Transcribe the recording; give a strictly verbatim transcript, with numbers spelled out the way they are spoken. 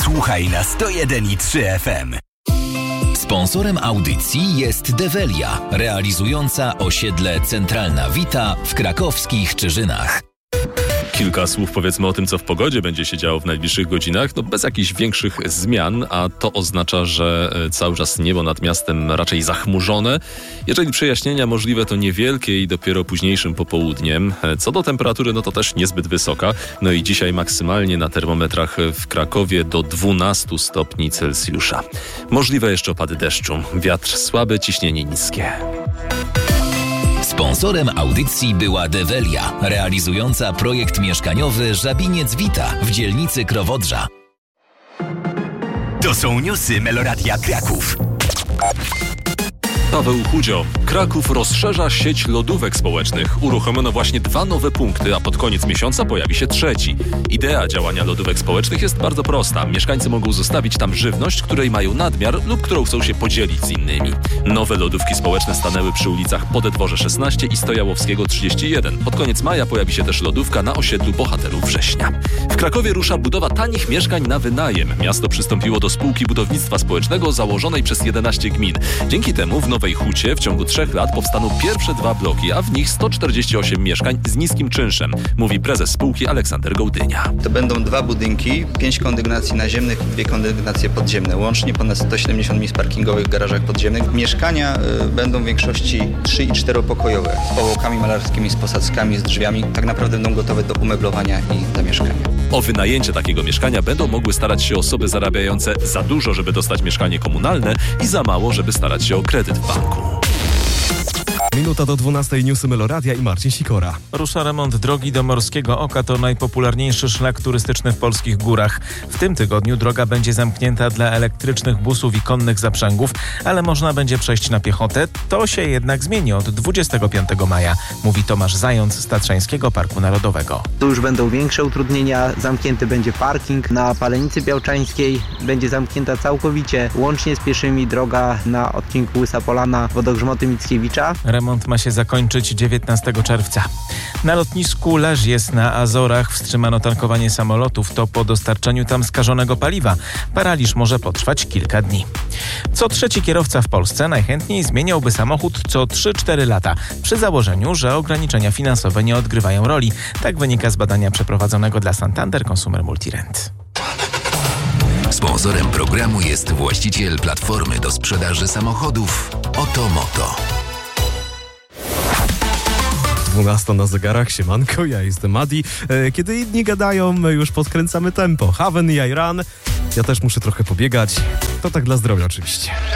Słuchaj na sto jeden i trzy F M. Sponsorem audycji jest Develia, realizująca osiedle Centralna Wita w krakowskich Czyżynach. Kilka słów powiedzmy o tym, co w pogodzie będzie się działo w najbliższych godzinach. No bez jakichś większych zmian, a to oznacza, że cały czas niebo nad miastem raczej zachmurzone. Jeżeli przejaśnienia możliwe, to niewielkie i dopiero późniejszym popołudniem. Co do temperatury, no to też niezbyt wysoka. No i dzisiaj maksymalnie na termometrach w Krakowie do dwunastu stopni Celsjusza. Możliwe jeszcze opady deszczu. Wiatr słaby, ciśnienie niskie. Sponsorem audycji była Develia, realizująca projekt mieszkaniowy Żabiniec Wita w dzielnicy Krowodrza. To są newsy Meloradia Kraków. Paweł Chudzio. Kraków rozszerza sieć lodówek społecznych. Uruchomiono właśnie dwa nowe punkty, a pod koniec miesiąca pojawi się trzeci. Idea działania lodówek społecznych jest bardzo prosta. Mieszkańcy mogą zostawić tam żywność, której mają nadmiar lub którą chcą się podzielić z innymi. Nowe lodówki społeczne stanęły przy ulicach Podedworze szesnaście i Stojałowskiego trzydzieści jeden. Pod koniec maja pojawi się też lodówka na osiedlu Bohaterów Września. W Krakowie rusza budowa tanich mieszkań na wynajem. Miasto przystąpiło do spółki budownictwa społecznego założonej przez jedenaście gmin. Dzięki temu w Nowej Hucie w ciągu trzech lat powstaną pierwsze dwa bloki, a w nich sto czterdzieści osiem mieszkań z niskim czynszem, mówi prezes spółki Aleksander Gołdynia. To będą dwa budynki, pięć kondygnacji naziemnych i dwie kondygnacje podziemne. Łącznie ponad sto siedemdziesiąt miejsc parkingowych w garażach podziemnych. Mieszkania y, będą w większości trzy- i czteropokojowe, z powłokami malarskimi, z posadzkami, z drzwiami. Tak naprawdę będą gotowe do umeblowania i zamieszkania. O wynajęcie takiego mieszkania będą mogły starać się osoby zarabiające za dużo, żeby dostać mieszkanie komunalne i za mało, żeby starać się o kredyt w banku. Minuta do dwunastej, newsy Meloradia i Marcin Sikora. Rusza remont drogi do Morskiego Oka, to najpopularniejszy szlak turystyczny w polskich górach. W tym tygodniu droga będzie zamknięta dla elektrycznych busów i konnych zaprzęgów, ale można będzie przejść na piechotę. To się jednak zmieni od dwudziestego piątego maja, mówi Tomasz Zając z Tatrzańskiego Parku Narodowego. Tu już będą większe utrudnienia, zamknięty będzie parking na Palenicy Białczańskiej, będzie zamknięta całkowicie, łącznie z pieszymi droga na odcinku Łysa Polana, Wodogrzmoty Mickiewicza. Remont ma się zakończyć dziewiętnastego czerwca. Na lotnisku Leżjes na Azorach wstrzymano tankowanie samolotów. To po dostarczeniu tam skażonego paliwa. Paraliż może potrwać kilka dni. Co trzeci kierowca w Polsce najchętniej zmieniałby samochód co trzy cztery lata, przy założeniu, że ograniczenia finansowe nie odgrywają roli. Tak wynika z badania przeprowadzonego dla Santander Consumer Multirent. Sponsorem programu jest właściciel platformy do sprzedaży samochodów Otomoto. dwunasta na zegarach, siemanko, ja jestem Adi. Kiedy inni gadają, my już podkręcamy tempo. Haven i Iran. Ja też muszę trochę pobiegać. To tak dla zdrowia oczywiście.